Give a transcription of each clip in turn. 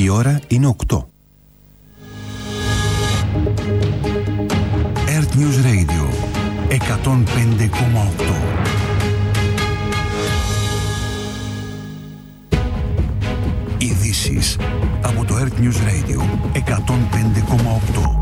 Η ώρα είναι 8. Earth News Radio 105,8. Ειδήσεις από το Earth News Radio 105,8.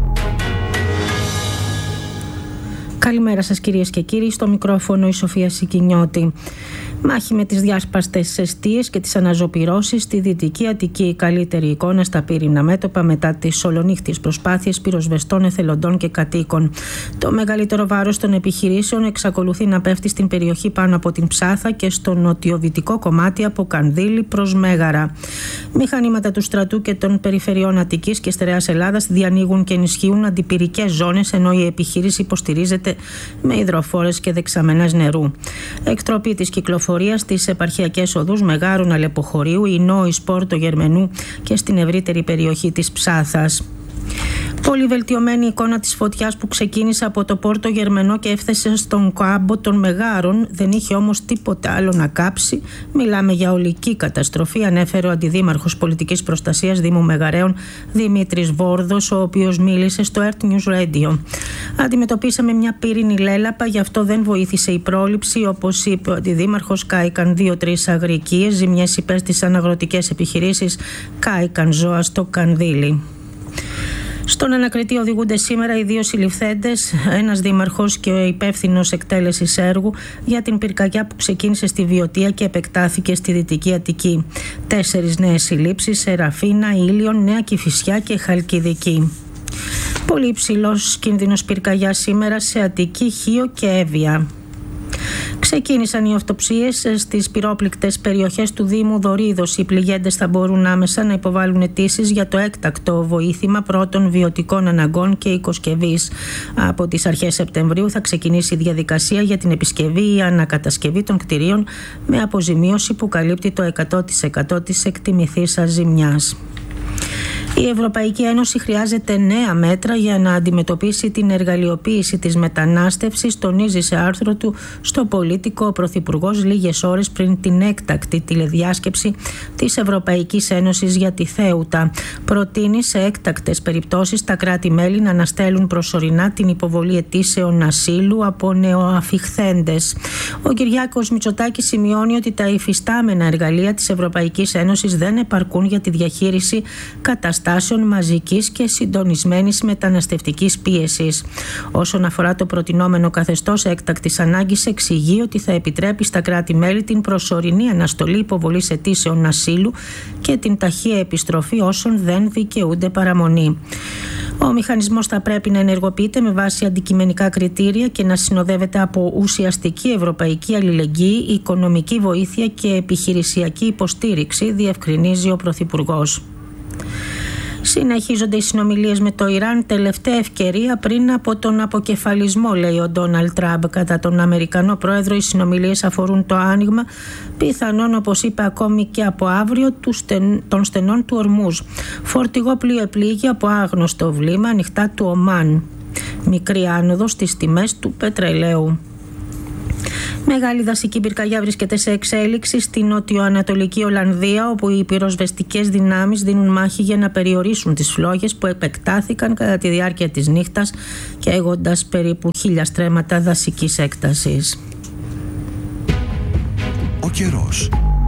Καλημέρα σας κυρίες και κύριοι, στο μικρόφωνο η Σοφία Σικινιώτη. Μάχη με τις διάσπαστες εστίες και τις αναζωπυρώσεις στη Δυτική Αττική. Η καλύτερη εικόνα στα πύρινα μέτωπα μετά τις ολονύχτιες προσπάθειες πυροσβεστών, εθελοντών και κατοίκων. Το μεγαλύτερο βάρος των επιχειρήσεων εξακολουθεί να πέφτει στην περιοχή πάνω από την Ψάθα και στο νοτιοδυτικό κομμάτι από Κανδύλη προς Μέγαρα. Μηχανήματα του στρατού και των περιφερειών Αττικής και Στερεάς Ελλάδας διανοίγουν και ενισχύουν αντιπυρικές ζώνες, ενώ η επιχείρηση υποστηρίζεται με υδροφόρες και δεξαμενές νερού. Εκτροπή της κυκλοφορίας στις επαρχιακές οδούς Μεγάρου, Αλεποχωρίου, Ινώου, Πόρτο Γερμενού και στην ευρύτερη περιοχή της Ψάθας. Πολύ βελτιωμένη εικόνα της φωτιάς που ξεκίνησε από το Πόρτο Γερμενό και έφτασε στον κάμπο των Μεγάρων, δεν είχε όμως τίποτα άλλο να κάψει. Μιλάμε για ολική καταστροφή, ανέφερε ο Αντιδήμαρχος Πολιτικής Προστασίας Δήμου Μεγαρέων Δημήτρης Βόρδος, ο οποίος μίλησε στο Earth News Radio. Αντιμετωπίσαμε μια πύρινη λέλαπα, γι' αυτό δεν βοήθησε η πρόληψη. Όπως είπε ο Αντιδήμαρχος, κάηκαν 2-3 αγρικίες, ζημιές υπέστησαν αγροτικές επιχειρήσεις, κάηκαν ζώα στο Κανδύλι. Στον ανακριτή οδηγούνται σήμερα οι δύο συλληφθέντες, ένας δήμαρχος και ο υπεύθυνος εκτέλεσης έργου για την πυρκαγιά που ξεκίνησε στη Βιωτία και επεκτάθηκε στη Δυτική Αττική. 4 νέες συλλήψεις σε Ραφίνα, Ήλιον, Νέα Κηφισιά και Χαλκιδική. Πολύ υψηλός κίνδυνος πυρκαγιά σήμερα σε Αττική, Χίο και Εύβοια. Ξεκίνησαν οι αυτοψίες στις πυρόπληκτες περιοχές του Δήμου Δωρίδος. Οι πληγέντες θα μπορούν άμεσα να υποβάλουν αιτήσεις για το έκτακτο βοήθημα πρώτων βιωτικών αναγκών και οικοσκευής. Από τις αρχές Σεπτεμβρίου θα ξεκινήσει η διαδικασία για την επισκευή ή ανακατασκευή των κτηρίων με αποζημίωση που καλύπτει το 100% της εκτιμηθήσας ζημιάς. Η Ευρωπαϊκή Ένωση χρειάζεται νέα μέτρα για να αντιμετωπίσει την εργαλειοποίηση της μετανάστευσης, τονίζει σε άρθρο του στο Πολίτικο ο Πρωθυπουργός λίγες ώρες πριν την έκτακτη τηλεδιάσκεψη της Ευρωπαϊκής Ένωσης για τη Θέουτα. Προτείνει σε έκτακτες περιπτώσεις τα κράτη-μέλη να αναστέλουν προσωρινά την υποβολή αιτήσεων ασύλου από νεοαφιχθέντες. Ο Κυριάκος Μητσοτάκης σημειώνει ότι τα υφιστάμενα εργαλεία της Ευρωπαϊκής Ένωσης δεν επαρκούν για τη διαχείριση καταστάσεων μαζικής και συντονισμένης μεταναστευτικής πίεσης. Όσον αφορά το προτινόμενο καθεστώς έκτακτης ανάγκης, εξηγεί ότι θα επιτρέπει στα κράτη-μέλη την προσωρινή αναστολή υποβολής αιτήσεων ασύλου και την ταχεία επιστροφή όσων δεν δικαιούνται παραμονή. Ο μηχανισμός θα πρέπει να ενεργοποιείται με βάση αντικειμενικά κριτήρια και να συνοδεύεται από ουσιαστική ευρωπαϊκή αλληλεγγύη, οικονομική βοήθεια και επιχειρησιακή υποστήριξη, διευκρινίζει ο Πρωθυπουργός. Συνεχίζονται οι συνομιλίες με το Ιράν, τελευταία ευκαιρία πριν από τον αποκεφαλισμό, λέει ο Ντόναλντ Τραμπ. Κατά τον Αμερικανό πρόεδρο, οι συνομιλίες αφορούν το άνοιγμα, πιθανόν όπως είπε ακόμη και από αύριο, των στενών του Ορμούζ. Φορτηγό πλοίο επλήγει από άγνωστο βλήμα ανοιχτά του Ομάν. Μικρή άνοδο στις τιμές του πετρελαίου. Μεγάλη δασική πυρκαγιά βρίσκεται σε εξέλιξη στη νοτιοανατολική Ολλανδία, όπου οι πυροσβεστικές δυνάμεις δίνουν μάχη για να περιορίσουν τις φλόγες που επεκτάθηκαν κατά τη διάρκεια της νύχτας, καίγοντας περίπου 1000 στρέμματα δασικής έκτασης. Ο καιρός.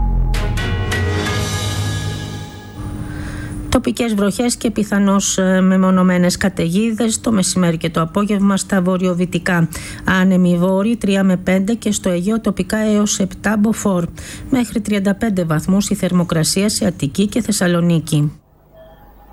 Τοπικές βροχές και πιθανώς μεμονωμένες καταιγίδες το μεσημέρι και το απόγευμα στα βορειοδυτικά. Άνεμοι βόρειοι 3 με 5 και στο Αιγαίο τοπικά έως 7 μποφόρ. Μέχρι 35 βαθμούς η θερμοκρασία σε Αττική και Θεσσαλονίκη.